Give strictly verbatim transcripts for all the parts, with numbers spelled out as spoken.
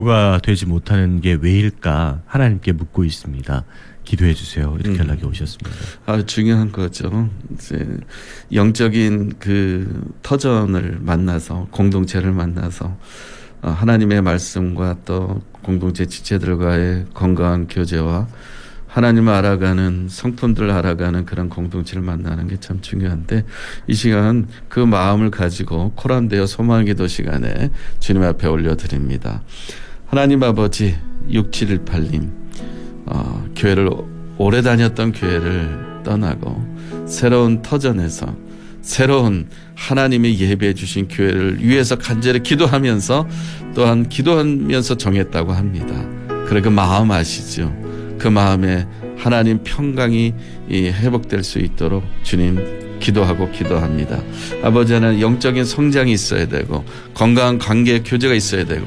가 되지 못하는 게 왜일까 하나님께 묻고 있습니다. 기도해 주세요. 이렇게 음. 연락이 오셨습니다. 아, 중요한 거죠. 이제 영적인 그 터전을 만나서 공동체를 만나서 하나님의 말씀과 또 공동체 지체들과의 건강한 교제와 하나님을 알아가는 성품들을 알아가는 그런 공동체를 만나는 게 참 중요한데 이 시간 그 마음을 가지고 코람데어 소망기도 시간에 주님 앞에 올려드립니다. 하나님 아버지 육칠일팔 님 어, 교회를 오래 다녔던 교회를 떠나고 새로운 터전에서 새로운 하나님이 예배해 주신 교회를 위해서 간절히 기도하면서 또한 기도하면서 정했다고 합니다. 그래 그 마음 아시죠? 그 마음에 하나님 평강이 회복될 수 있도록 주님 기도하고 기도합니다. 아버지 하나님 영적인 성장이 있어야 되고 건강한 관계 교제가 있어야 되고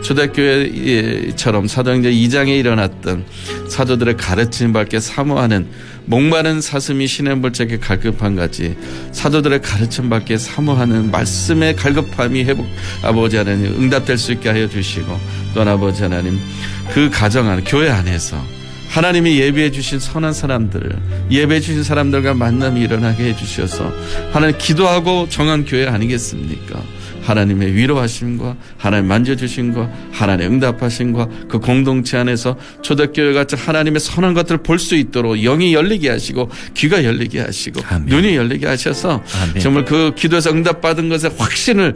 초대교회처럼 사도행전 이 장에 일어났던 사도들의 가르침 받게 사모하는 목마른 사슴이 시냇물 저게 갈급한 같이 사도들의 가르침 받게 사모하는 말씀의 갈급함이 회복 아버지 하나님 응답될 수 있게 하여 주시고 또한 아버지 하나님 그 가정 안에 교회 안에서 하나님이 예배해 주신 선한 사람들 예배해 주신 사람들과 만남이 일어나게 해 주셔서 하나님 기도하고 정한 교회 아니겠습니까? 하나님의 위로하심과 하나님 만져주심과 하나님의 응답하심과 그 공동체 안에서 초대교회같이 하나님의 선한 것들을 볼 수 있도록 영이 열리게 하시고 귀가 열리게 하시고 아멘. 눈이 열리게 하셔서 아멘. 정말 그 기도에서 응답받은 것의 확신을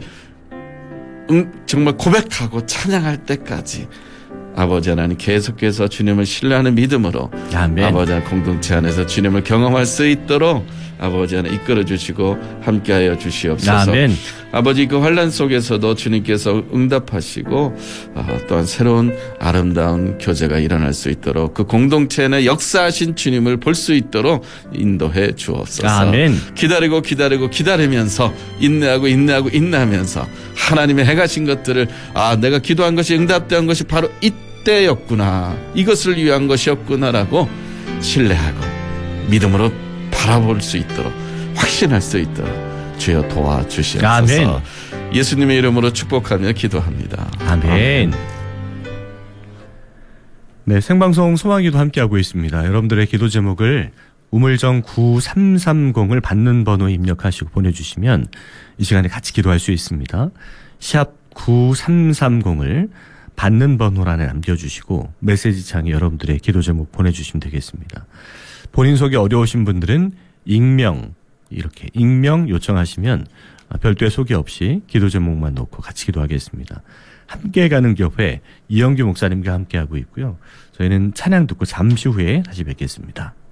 응, 정말 고백하고 찬양할 때까지 아버지 하나님 계속해서 주님을 신뢰하는 믿음으로 아멘. 아버지 하나님 공동체 안에서 주님을 경험할 수 있도록 아버지 하나님 이끌어 주시고 함께하여 주시옵소서. 아멘. 아버지 그 환난 속에서도 주님께서 응답하시고 어, 또한 새로운 아름다운 교제가 일어날 수 있도록 그 공동체 내 역사하신 주님을 볼 수 있도록 인도해 주옵소서. 아멘. 기다리고 기다리고 기다리면서 인내하고 인내하고 인내하면서 하나님의 행하신 것들을 아 내가 기도한 것이 응답된 것이 바로 이때였구나 이것을 위한 것이었구나라고 신뢰하고 믿음으로 바라볼 수 있도록 확신할 수 있도록 주여 도와주시옵소서. 아멘. 예수님의 이름으로 축복하며 기도합니다. 아멘. 아멘. 네, 생방송 소망기도 함께하고 있습니다. 여러분들의 기도 제목을 우물정 구삼삼공을 받는 번호에 입력하시고 보내주시면 이 시간에 같이 기도할 수 있습니다. 샵 구삼삼공을 받는 번호란에 남겨주시고 메시지창에 여러분들의 기도 제목 보내주시면 되겠습니다. 본인 소개 어려우신 분들은 익명 이렇게 익명 요청하시면 별도의 소개 없이 기도 제목만 놓고 같이 기도하겠습니다. 함께 가는 교회 이영규 목사님과 함께하고 있고요. 저희는 찬양 듣고 잠시 후에 다시 뵙겠습니다.